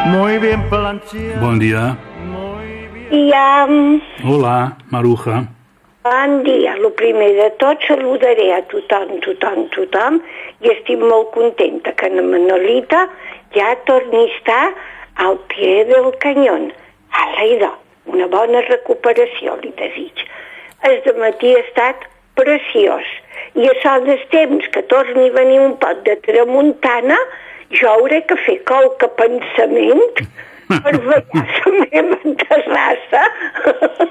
Muy bien planchado. Bon dia. Hola, Maruja. Bon dia. El primer de tot saludaré a tothom i estic molt contenta que la Manolita ja torni a estar al pie del canyón. Idò, una bona recuperació li desig. El dematí ha estat preciós i a sol dels temps que torni a venir un pot de tramuntana jo hauré que fer qualque pensament per ballar la meva terrassa.